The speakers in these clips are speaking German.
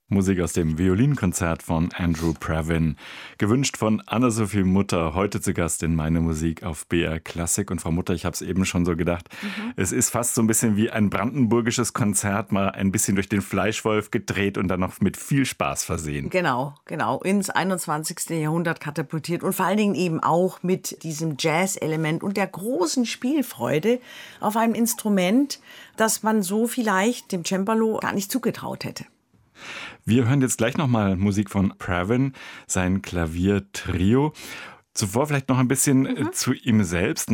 Musik aus dem Violinkonzert von Andrew Previn. Gewünscht von Anna-Sophie Mutter, heute zu Gast in Meine Musik auf BR Klassik. Und Frau Mutter, ich habe es eben schon so gedacht, es ist fast so ein bisschen wie ein brandenburgisches Konzert, mal ein bisschen durch den Fleischwolf gedreht und dann noch mit viel Spaß versehen. Genau, ins 21. Jahrhundert katapultiert und vor allen Dingen eben auch mit diesem Jazz-Element und der großen Spielfreude auf einem Instrument, das man so vielleicht dem Cembalo gar nicht zugetraut hätte. Wir hören jetzt gleich nochmal Musik von Previn, sein Klaviertrio. Zuvor vielleicht noch ein bisschen zu ihm selbst.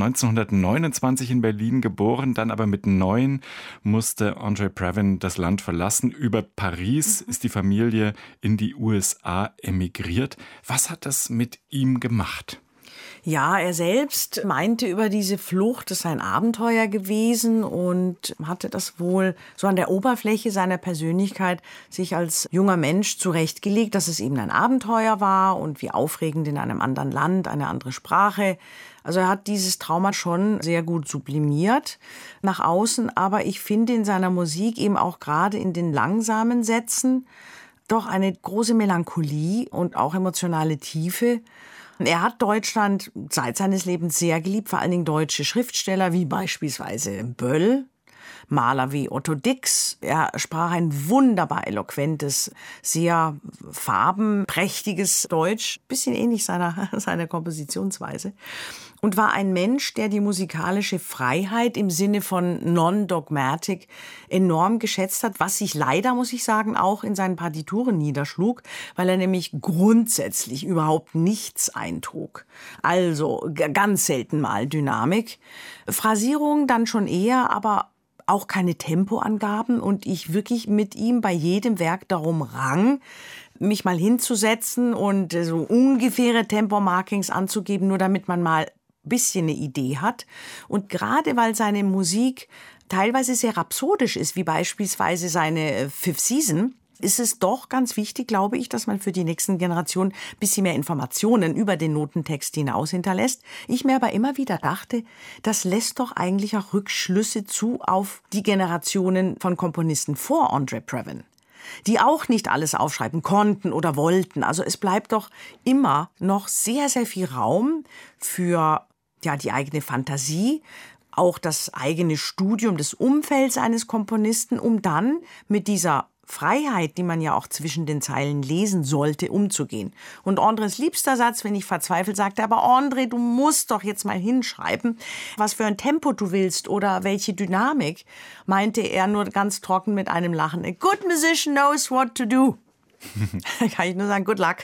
1929 in Berlin geboren, dann aber mit 9 musste André Previn das Land verlassen. Über Paris ist die Familie in die USA emigriert. Was hat das mit ihm gemacht? Ja, er selbst meinte über diese Flucht, es sei ein Abenteuer gewesen und hatte das wohl so an der Oberfläche seiner Persönlichkeit sich als junger Mensch zurechtgelegt, dass es eben ein Abenteuer war und wie aufregend in einem anderen Land, eine andere Sprache. Also er hat dieses Trauma schon sehr gut sublimiert nach außen, aber ich finde in seiner Musik eben auch gerade in den langsamen Sätzen doch eine große Melancholie und auch emotionale Tiefe. Er hat Deutschland seit seines Lebens sehr geliebt, vor allen Dingen deutsche Schriftsteller wie beispielsweise Böll, Maler wie Otto Dix. Er sprach ein wunderbar eloquentes, sehr farbenprächtiges Deutsch, bisschen ähnlich seiner Kompositionsweise. Und war ein Mensch, der die musikalische Freiheit im Sinne von Non-Dogmatic enorm geschätzt hat, was sich leider, muss ich sagen, auch in seinen Partituren niederschlug, weil er nämlich grundsätzlich überhaupt nichts eintrug. Also ganz selten mal Dynamik. Phrasierung dann schon eher, aber auch keine Tempoangaben und ich wirklich mit ihm bei jedem Werk darum rang, mich mal hinzusetzen und so ungefähre Tempomarkings anzugeben, nur damit man mal ein bisschen eine Idee hat. Und gerade weil seine Musik teilweise sehr rhapsodisch ist, wie beispielsweise seine Fifth Season, ist es doch ganz wichtig, glaube ich, dass man für die nächsten Generationen ein bisschen mehr Informationen über den Notentext hinaus hinterlässt. Ich mir aber immer wieder dachte, das lässt doch eigentlich auch Rückschlüsse zu auf die Generationen von Komponisten vor André Previn, die auch nicht alles aufschreiben konnten oder wollten. Also es bleibt doch immer noch sehr, sehr viel Raum für die eigene Fantasie, auch das eigene Studium des Umfelds eines Komponisten, um dann mit dieser Freiheit, die man ja auch zwischen den Zeilen lesen sollte, umzugehen. Und Andrés liebster Satz, wenn ich verzweifelt sagte, aber André, du musst doch jetzt mal hinschreiben, was für ein Tempo du willst oder welche Dynamik, meinte er nur ganz trocken mit einem Lachen. A good musician knows what to do. Da kann ich nur sagen, good luck.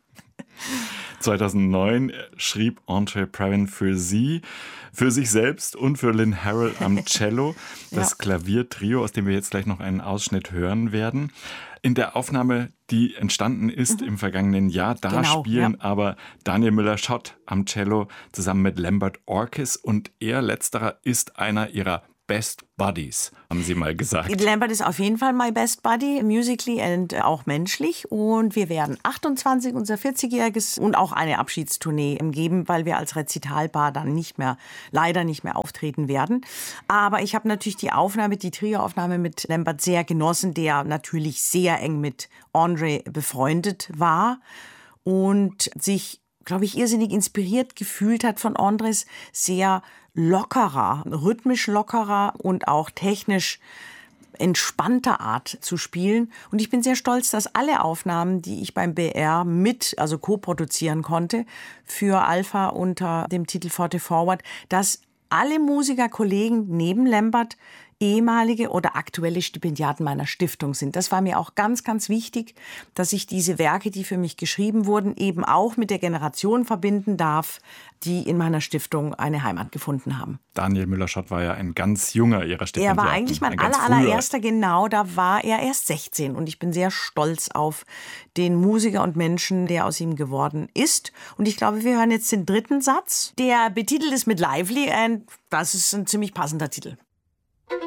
2009 schrieb André Previn für Sie, für sich selbst und für Lynn Harrell am Cello, das Klaviertrio, aus dem wir jetzt gleich noch einen Ausschnitt hören werden. In der Aufnahme, die entstanden ist im vergangenen Jahr, da spielen aber Daniel Müller-Schott am Cello zusammen mit Lambert Orkis und er, letzterer, ist einer ihrer Best Buddies, haben Sie mal gesagt. Lambert ist auf jeden Fall my best buddy, musically und auch menschlich. Und wir werden 28, unser 40-jähriges und auch eine Abschiedstournee geben, weil wir als Rezitalpaar dann leider nicht mehr auftreten werden. Aber ich habe natürlich die Trioaufnahme mit Lambert sehr genossen, der natürlich sehr eng mit André befreundet war und sich, glaube ich, irrsinnig inspiriert gefühlt hat von Andrés sehr lockerer, rhythmisch lockerer und auch technisch entspannter Art zu spielen. Und ich bin sehr stolz, dass alle Aufnahmen, die ich beim BR co-produzieren konnte, für Alpha unter dem Titel Forte Forward, dass alle Musikerkollegen neben Lambert ehemalige oder aktuelle Stipendiaten meiner Stiftung sind. Das war mir auch ganz, ganz wichtig, dass ich diese Werke, die für mich geschrieben wurden, eben auch mit der Generation verbinden darf, die in meiner Stiftung eine Heimat gefunden haben. Daniel Müller-Schott war ja ein ganz junger Ihrer Stipendiaten. Er war eigentlich mein allererster, genau, da war er erst 16 und ich bin sehr stolz auf den Musiker und Menschen, der aus ihm geworden ist. Und ich glaube, wir hören jetzt den dritten Satz, der betitelt ist mit Lively und das ist ein ziemlich passender Titel.